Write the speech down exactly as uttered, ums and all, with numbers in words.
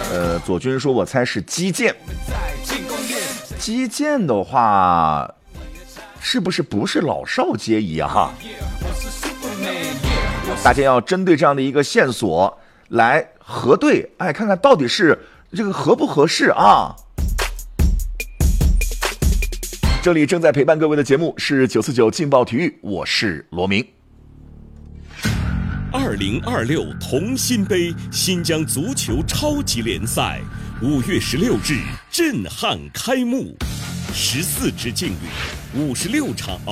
呃，左军说我猜是击剑。击剑的话，是不是不是老少皆宜啊？大家要针对这样的一个线索来核对，哎，看看到底是这个合不合适啊？这里正在陪伴各位的节目是九四九劲爆体育，我是罗明。 二零二六同心杯新疆足球超级联赛五月十六日震撼开幕，十四支劲旅，五十六场